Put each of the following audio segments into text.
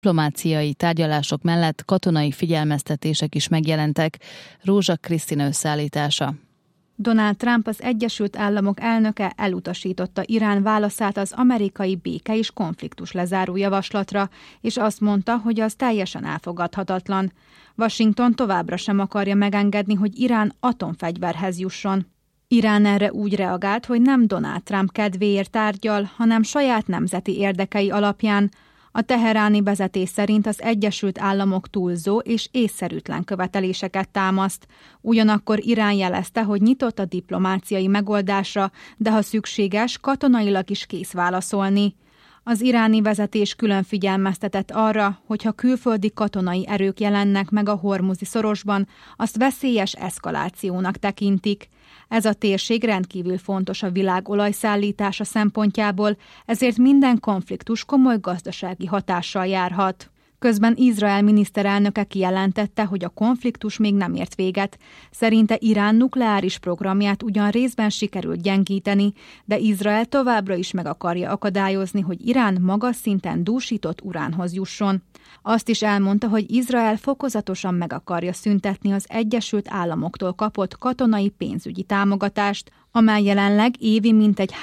Diplomáciai tárgyalások mellett katonai figyelmeztetések is megjelentek. Rózsa Krisztina összeállítása. Donald Trump, az Egyesült Államok elnöke elutasította Irán válaszát az amerikai béke és konfliktus lezáró javaslatra, és azt mondta, hogy az teljesen elfogadhatatlan. Washington továbbra sem akarja megengedni, hogy Irán atomfegyverhez jusson. Irán erre úgy reagált, hogy nem Donald Trump kedvéért tárgyal, hanem saját nemzeti érdekei alapján. A teheráni vezetés szerint az Egyesült Államok túlzó és észszerűtlen követeléseket támaszt. Ugyanakkor Irán jelezte, hogy nyitott a diplomáciai megoldásra, de ha szükséges, katonailag is kész válaszolni. Az iráni vezetés külön figyelmeztetett arra, hogy ha külföldi katonai erők jelennek meg a Hormuzi szorosban, azt veszélyes eszkalációnak tekintik. Ez a térség rendkívül fontos a világ olajszállítása szempontjából, ezért minden konfliktus komoly gazdasági hatással járhat. Közben Izrael miniszterelnöke kijelentette, hogy a konfliktus még nem ért véget. Szerinte Irán nukleáris programját ugyan részben sikerült gyengíteni, de Izrael továbbra is meg akarja akadályozni, hogy Irán magas szinten dúsított uránhoz jusson. Azt is elmondta, hogy Izrael fokozatosan meg akarja szüntetni az Egyesült Államoktól kapott katonai pénzügyi támogatást, amely jelenleg évi mintegy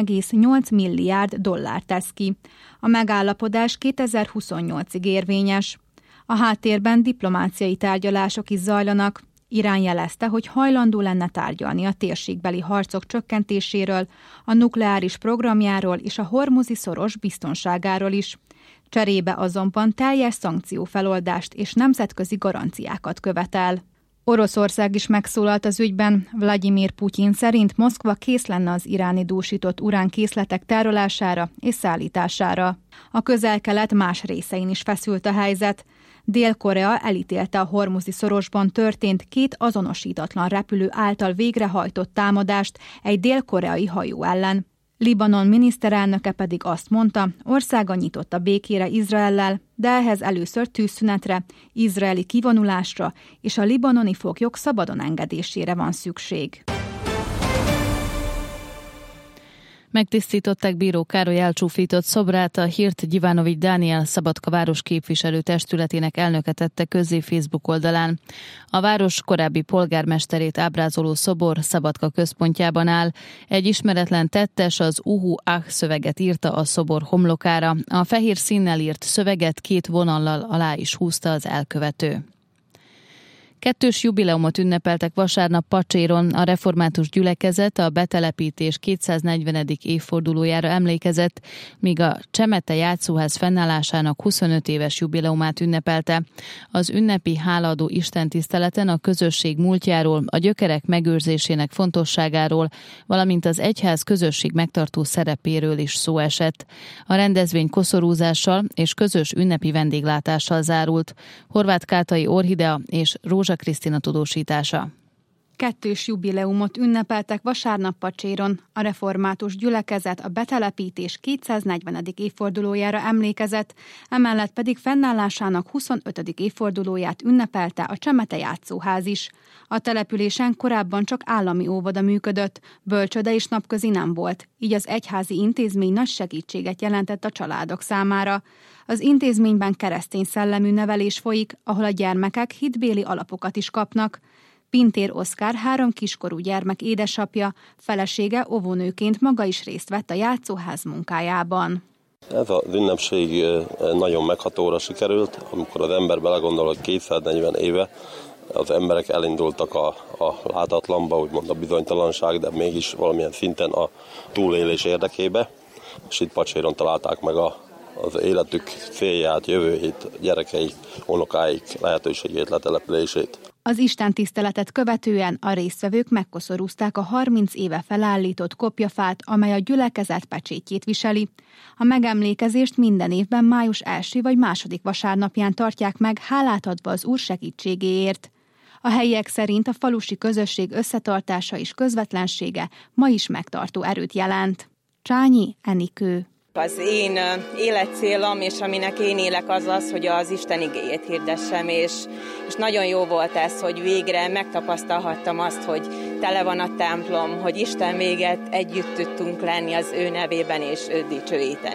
3,8 milliárd dollárt tesz ki. A megállapodás 2028-ig érvényes. A háttérben diplomáciai tárgyalások is zajlanak. Irán jelezte, hogy hajlandó lenne tárgyalni a térségbeli harcok csökkentéséről, a nukleáris programjáról és a Hormuzi szoros biztonságáról is. Cserébe azonban teljes szankciófeloldást és nemzetközi garanciákat követel. Oroszország is megszólalt az ügyben. Vladimir Putyin szerint Moszkva kész lenne az iráni dúsított uránkészletek tárolására és szállítására. A Közel-Kelet más részein is feszült a helyzet. Dél-Korea elítélte a Hormuzi szorosban történt 2 azonosítatlan repülő által végrehajtott támadást egy dél-koreai hajó ellen. Libanon miniszterelnöke pedig azt mondta, országa nyitott a békére Izraellel, de ehhez először tűzszünetre, izraeli kivonulásra és a libanoni foglyok szabadon engedésére van szükség. Megtisztították bíró Károly elcsúfított szobrát, a hírt Gyivanovics Dániel Szabadka város képviselő testületének elnöke tette közzé Facebook oldalán. A város korábbi polgármesterét ábrázoló szobor Szabadka központjában áll. Egy ismeretlen tettes az Uhu Ah szöveget írta a szobor homlokára. A fehér színnel írt szöveget 2 vonallal alá is húzta az elkövető. 2. jubileumot ünnepeltek vasárnap Pacséron. A református gyülekezet a betelepítés 240. évfordulójára emlékezett, míg a Csemete játszóház fennállásának 25 éves jubileumát ünnepelte. Az ünnepi hálaadó istentiszteleten a közösség múltjáról, a gyökerek megőrzésének fontosságáról, valamint az egyház közösség megtartó szerepéről is szó esett. A rendezvény koszorúzással és közös ünnepi vendéglátással zárult. Horváth Kátai Orhidea és Rózsa Krisztina tudósítása. 2. jubileumot ünnepeltek vasárnap Pacséron. A református gyülekezet a betelepítés 240. évfordulójára emlékezett, emellett pedig fennállásának 25. évfordulóját ünnepelte a Csemete játszóház is. A településen korábban csak állami óvoda működött, bölcsöde és napközi nem volt, így az egyházi intézmény nagy segítséget jelentett a családok számára. Az intézményben keresztény szellemű nevelés folyik, ahol a gyermekek hitbéli alapokat is kapnak. Pintér Oszkár 3 kiskorú gyermek édesapja, felesége óvónőként maga is részt vett a játszóház munkájában. Ez az ünnepség nagyon meghatóra sikerült, amikor az ember belegondol, hogy 240 éve az emberek elindultak a látatlanba, úgymond a bizonytalanság, de mégis valamilyen szinten a túlélés érdekébe, és itt Pacséron találták meg az életük célját, jövőjét, gyerekeik, unokáik lehetőségét, letelepülését. Az istentiszteletet követően a résztvevők megkoszorúzták a 30 éve felállított kopjafát, amely a gyülekezet pecsétjét viseli. A megemlékezést minden évben május 1. vagy 2. vasárnapján tartják meg, hálát adva az Úr segítségéért. A helyiek szerint a falusi közösség összetartása és közvetlensége ma is megtartó erőt jelent. Csányi Enikő. Az én életcélom, és aminek én élek, az, hogy az Isten igéjét hirdessem, és nagyon jó volt ez, hogy végre megtapasztalhattam azt, hogy tele van a templom, hogy Isten véget együtt tudtunk lenni az ő nevében, és őt dicsőíteni.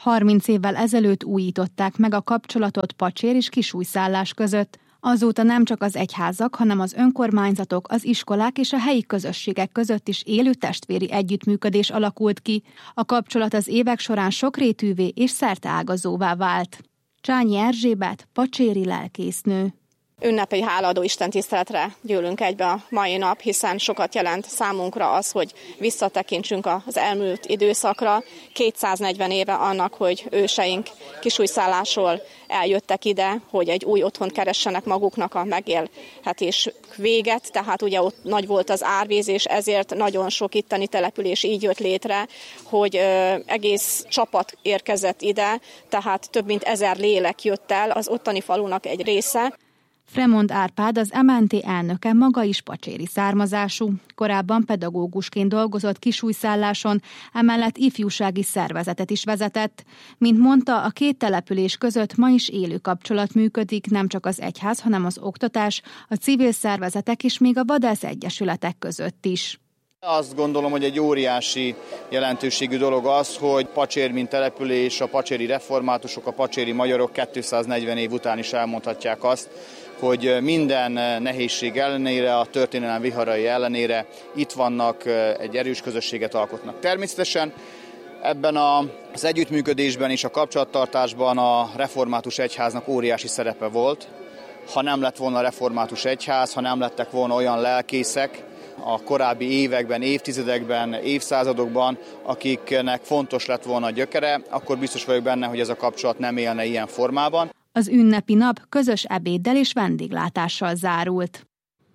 30 évvel ezelőtt újították meg a kapcsolatot Pacsér és Kisújszállás között. Azóta nem csak az egyházak, hanem az önkormányzatok, az iskolák és a helyi közösségek között is élő testvéri együttműködés alakult ki. A kapcsolat az évek során sokrétűvé és szerteágazóvá vált. Csányi Erzsébet, pacséri lelkésznő. Ünnepi hálaadó istentiszteletre gyűlünk egybe a mai nap, hiszen sokat jelent számunkra az, hogy visszatekintsünk az elmúlt időszakra. 240 éve annak, hogy őseink Kisújszállásról eljöttek ide, hogy egy új otthont keressenek maguknak a megélhetés véget, tehát ugye ott nagy volt az árvíz, és ezért nagyon sok itteni település így jött létre, hogy egész csapat érkezett ide, tehát több mint 1000 lélek jött el, az ottani falunak egy része. Fremond Árpád, az MNT elnöke, maga is pacséri származású. Korábban pedagógusként dolgozott Kisújszálláson, emellett ifjúsági szervezetet is vezetett. Mint mondta, a két település között ma is élő kapcsolat működik, nem csak az egyház, hanem az oktatás, a civil szervezetek és még a vadász egyesületek között is. Azt gondolom, hogy egy óriási jelentőségű dolog az, hogy Pacsér, mint település, a pacséri reformátusok, a pacséri magyarok 240 év után is elmondhatják azt, hogy minden nehézség ellenére, a történelem viharai ellenére itt vannak, egy erős közösséget alkotnak. Természetesen ebben az együttműködésben és a kapcsolattartásban a református egyháznak óriási szerepe volt. Ha nem lett volna a református egyház, ha nem lettek volna olyan lelkészek a korábbi években, évtizedekben, évszázadokban, akiknek fontos lett volna a gyökere, akkor biztos vagyok benne, hogy ez a kapcsolat nem élne ilyen formában. Az ünnepi nap közös ebéddel és vendéglátással zárult.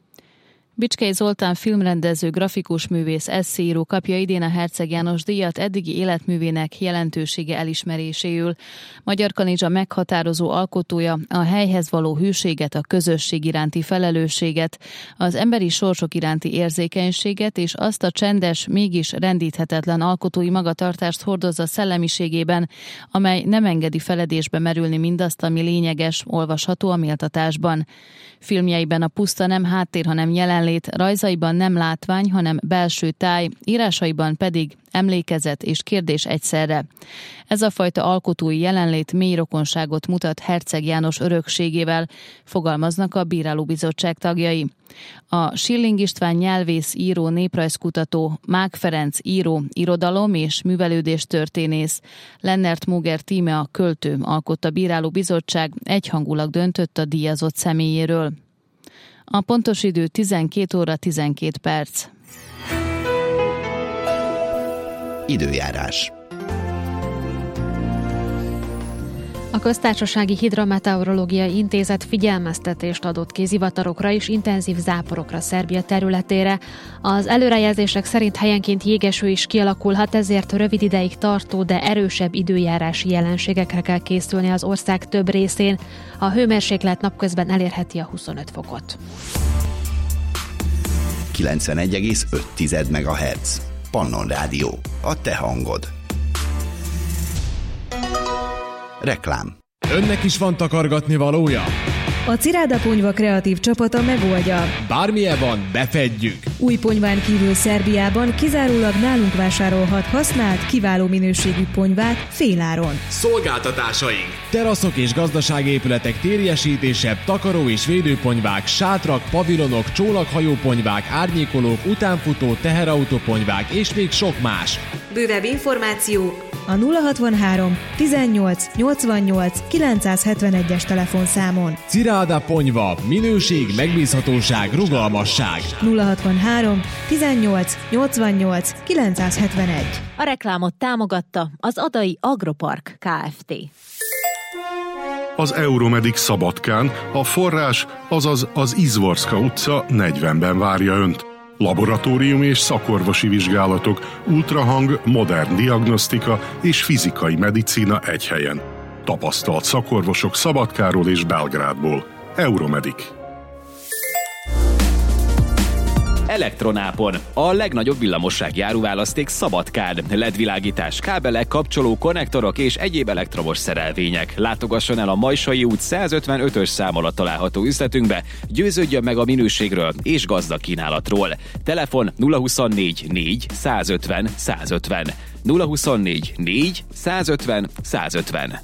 Bicskei Zoltán filmrendező, grafikus művész, esszéíró kapja idén a Herceg János díjat eddigi életművének jelentősége elismeréséül. Magyar Kanizsa meghatározó alkotója a helyhez való hűséget, a közösség iránti felelősséget, az emberi sorsok iránti érzékenységet és azt a csendes, mégis rendíthetetlen alkotói magatartást hordozza szellemiségében, amely nem engedi feledésbe merülni mindazt, ami lényeges, olvasható a méltatásban. Filmjeiben a puszta nem háttér, hanem jelenlét, rajzaiban nem látvány, hanem belső táj, írásaiban pedig emlékezet és kérdés egyszerre. Ez a fajta alkotói jelenlét mély rokonságot mutat Herceg János örökségével, fogalmaznak a bírálóbizottság tagjai. A Schilling István nyelvész, író, néprajzkutató, Mák Ferenc író, irodalom és művelődéstörténész, Lennert Moger Tíme a költő alkotta bírálóbizottság, egyhangulag döntött a díjazott személyéről. A pontos idő 12 óra 12 perc. Időjárás. A Köztársasági Hidrometeorológiai Intézet figyelmeztetést adott ki zivatarokra és intenzív záporokra Szerbia területére. Az előrejelzések szerint helyenként jégeső is kialakulhat, ezért rövid ideig tartó, de erősebb időjárási jelenségekre kell készülni az ország több részén. A hőmérséklet napközben elérheti a 25 fokot. 91,5 MHz. Pannon Rádió. A te hangod. Reklám. Önnek is van takargatni valója? A Ciráda Ponyva kreatív csapata megoldja. Bármilyen van, befedjük. Új ponyván kívül Szerbiában kizárólag nálunk vásárolhat használt, kiváló minőségű ponyvát féláron. Szolgáltatásaink: teraszok és gazdaságépületek térjesítése, takaró és védőponyvák, sátrak, pavilonok, csónakhajóponyvák, árnyékolók, utánfutó, teherautóponyvák és még sok más. Bővebb információ a 063 18 88 971-es telefonszámon. Ciráda Ponyva. Minőség, megbízhatóság, rugalmasság. 063 18 88 971. A reklámot támogatta az Adai Agropark Kft. Az Euromedic Szabadkán a forrás, azaz az Izvorska utca 40-ben várja Önt. Laboratórium és szakorvosi vizsgálatok, ultrahang, modern diagnosztika és fizikai medicína egy helyen. Tapasztalt szakorvosok Szabadkáról és Belgrádból. Euromedic. Elektronápon. A legnagyobb villamossági áruválaszték Szabadkán. LED-világítás, kábelek, kapcsoló, konnektorok és egyéb elektromos szerelvények. Látogasson el a Majsai út 155-ös szám alatt található üzletünkbe, győződjön meg a minőségről és gazdag kínálatról. Telefon 024 4 150 150. 024 4 150 150.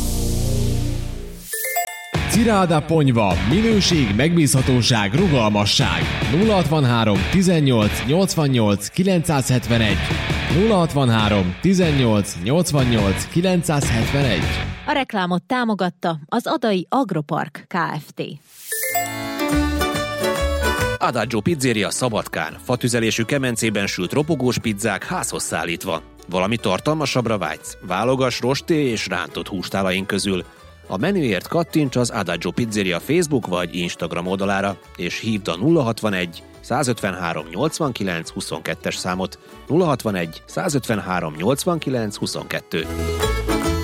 Ciráda Ponyva. Minőség, megbízhatóság, rugalmasság. 063 18 88 971. 063 18 88 971. A reklámot támogatta az Adai Agropark Kft. Adagio Pizzeria Szabadkán. Fatüzelésű kemencében sült ropogós pizzák házhoz szállítva. Valami tartalmasabbra vágysz? Válogass rosté és rántott hústálaink közül. A menüért kattints az Adagio Pizzeria Facebook vagy Instagram oldalára, és hívd a 061 153 89 22-es számot. 061 153 89 22.